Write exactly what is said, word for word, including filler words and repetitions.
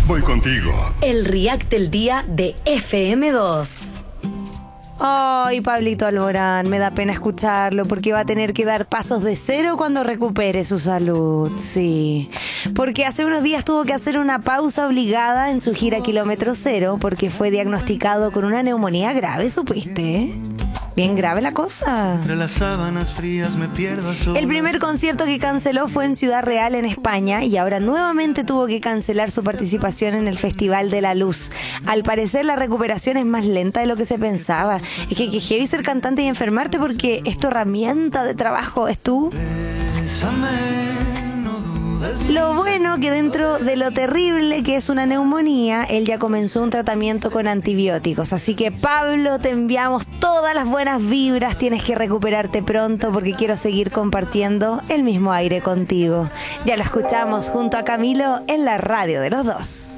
voy contigo. El React del día de F M dos. Ay, Pablito Alborán, me da pena escucharlo porque va a tener que dar pasos de cero cuando recupere su salud, sí. Porque hace unos días tuvo que hacer una pausa obligada en su gira Kilómetro Cero porque fue diagnosticado con una neumonía grave, ¿supiste? Bien grave la cosa. Entre las sábanas frías me pierdo a solas. El primer concierto que canceló fue en Ciudad Real, en España, y ahora nuevamente tuvo que cancelar su participación en el Festival de la Luz. Al parecer la recuperación es más lenta de lo que se pensaba. Es que, que heavy ser cantante y enfermarte porque es tu herramienta de trabajo, es tú. Bésame. Lo bueno que dentro de lo terrible que es una neumonía, él ya comenzó un tratamiento con antibióticos. Así que, Pablo, te enviamos todas las buenas vibras. Tienes que recuperarte pronto porque quiero seguir compartiendo el mismo aire contigo. Ya lo escuchamos junto a Camilo en la radio de los dos.